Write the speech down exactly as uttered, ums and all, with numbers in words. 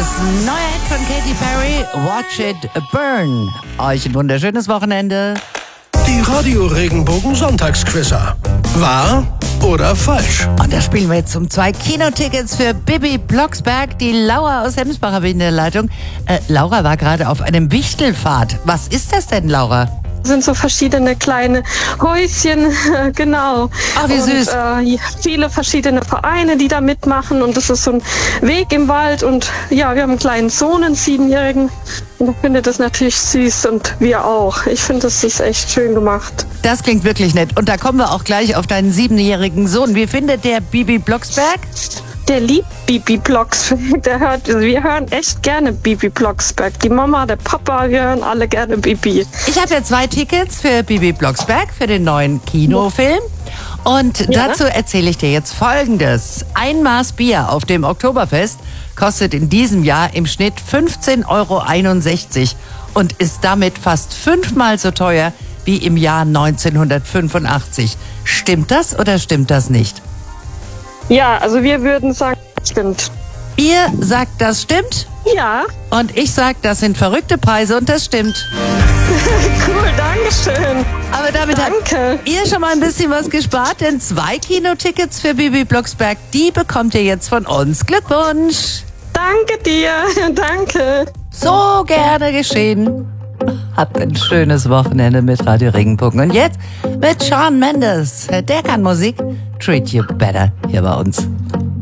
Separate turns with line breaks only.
Neues, neuer Hit von Katy Perry, Watch It Burn. Euch ein wunderschönes Wochenende.
Die Radio Regenbogen Sonntagsquizzer. Wahr oder falsch?
Und da spielen wir jetzt um zwei Kinotickets für Bibi Blocksberg. Die Laura aus Hemsbach habe ich in der Leitung. Äh, Laura war gerade auf einem Wichtelfahrt. Was ist das denn, Laura?
Sind so verschiedene kleine Häuschen, genau.
Ach, wie süß.
Und, äh, viele verschiedene Vereine, die da mitmachen. Und das ist so ein Weg im Wald. Und ja, wir haben einen kleinen Sohn, einen Siebenjährigen. Und ich finde das natürlich süß und wir auch. Ich finde, das ist echt schön gemacht.
Das klingt wirklich nett. Und da kommen wir auch gleich auf deinen siebenjährigen Sohn. Wie findet der Bibi Blocksberg?
Der liebt Bibi Blocksberg. Der hört, wir hören echt gerne Bibi Blocksberg. Die Mama, der Papa, wir hören alle gerne Bibi.
Ich habe ja zwei Tickets für Bibi Blocksberg, für den neuen Kinofilm. Und
Ja.
dazu erzähle ich dir jetzt Folgendes. Ein Maß Bier auf dem Oktoberfest kostet in diesem Jahr im Schnitt fünfzehn Euro einundsechzig und ist damit fast fünfmal so teuer wie im Jahr neunzehnhundertfünfundachtzig. Stimmt das oder stimmt das nicht?
Ja, also wir würden sagen, stimmt.
Ihr sagt, das stimmt
Ja,
und ich sag, das sind verrückte Preise und das stimmt.
cool, dankeschön.
Aber damit
Danke.
habt ihr schon mal ein bisschen was gespart, denn zwei Kinotickets für Bibi Blocksberg, die bekommt ihr jetzt von uns. Glückwunsch!
Danke dir, danke.
So gerne geschehen. Habt ein schönes Wochenende mit Radio Regenbogen. Und jetzt mit Shawn Mendes. Der kann Musik. Treat You Better hier bei uns.